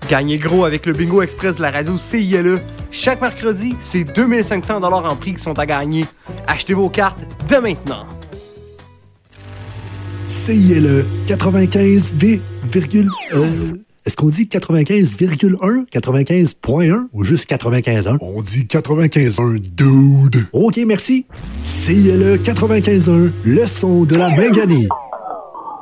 Gagnez gros avec le Bingo Express de la radio CILE. Chaque mercredi, c'est 2500 $ en prix qui sont à gagner. Achetez vos cartes dès maintenant. CILE 95, est-ce qu'on dit 95,1, 95,1 ou juste 95,1? On dit 95,1, dude. OK, merci. CILE 95,1, le son de la Bengali.